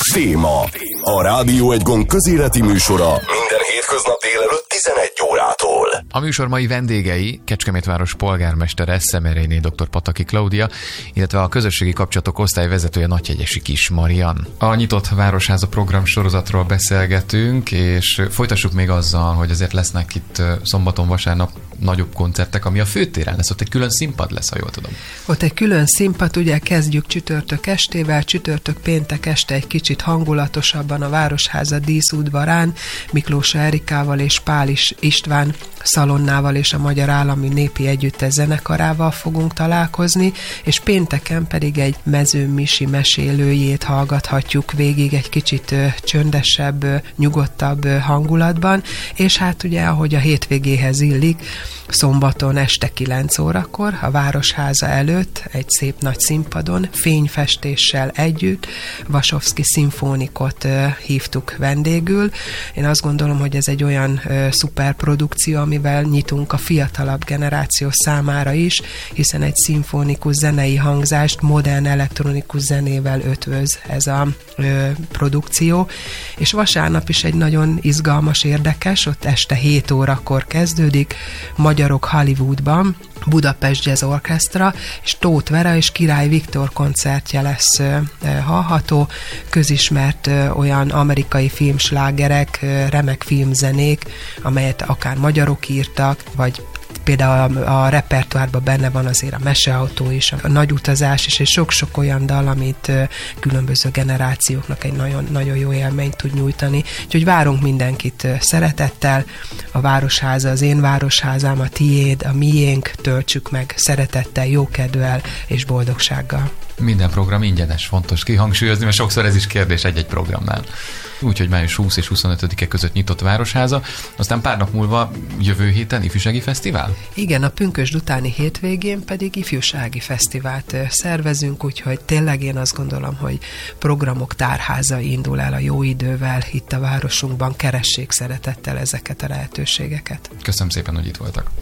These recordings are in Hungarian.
Téma. A Rádió Egy Gong közéleti műsora minden hétköznap délelőtt 11 órától. A műsor mai vendégei Kecskemétváros polgármestere Szemeréné dr. Pataki Klaudia, illetve a közösségi kapcsolatok osztályvezetője Nagyhegyesi Kis Marian. A Nyitott Városháza program sorozatról beszélgetünk, és folytassuk még azzal, hogy azért lesznek itt szombaton, vasárnap nagyobb koncertek, ami a főtéren lesz, ott egy külön színpad lesz, ha jól tudom. Ott egy külön színpad, ugye kezdjük csütörtök estével, csütörtök péntek este egy kicsit hangulatosabban a Városháza díszudvarán, Miklós Erikával és Pál István Szalonnával és a Magyar Állami Népi Együttes zenekarával fogunk találkozni, és pénteken pedig egy Mező Misi mesélőjét hallgathatjuk végig egy kicsit csöndesebb, nyugodtabb hangulatban, és hát ugye, ahogy a hétvégéhez illik, szombaton este 9 órakor a Városháza előtt egy szép nagy színpadon fényfestéssel együtt Vasovszky szimfónikot hívtuk vendégül. Én azt gondolom, hogy ez egy olyan szuperprodukció, amivel nyitunk a fiatalabb generáció számára is, hiszen egy szimfonikus zenei hangzást modern elektronikus zenével ötvöz ez a produkció, és vasárnap is egy nagyon izgalmas, érdekes, ott este 7 órakor kezdődik, Magyarok Hollywoodban, Budapest Jazz Orchestra, és Tóth Vera és Király Viktor koncertje lesz hallható, közismert olyan amerikai filmslágerek, remek filmzenék, amelyet akár magyarok írtak, vagy például a repertoárban benne van azért a Meseautó is, a Nagy utazás is, és sok-sok olyan dal, amit különböző generációknak egy nagyon, nagyon jó élményt tud nyújtani. Úgyhogy várunk mindenkit szeretettel, a Városháza az én városházám, a tiéd, a miénk, töltsük meg szeretettel, jókedvel és boldogsággal. Minden program ingyenes, fontos kihangsúlyozni, mert sokszor ez is kérdés egy-egy programnál. Úgyhogy május 20 és 25-e között nyitott Városháza, aztán pár nap múlva jövő héten ifjúsági fesztivál? Igen, a pünkösd utáni hétvégén pedig ifjúsági fesztivált szervezünk, úgyhogy tényleg én azt gondolom, hogy programok tárháza indul el a jó idővel itt a városunkban, keressék szeretettel ezeket a lehetőségeket. Köszönöm szépen, hogy itt voltak.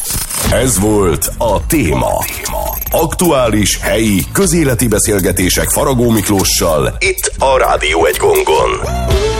Ez volt a Téma. Aktuális, helyi, közéleti beszélgetések Faragó Miklóssal itt a Rádió Egy Gongon.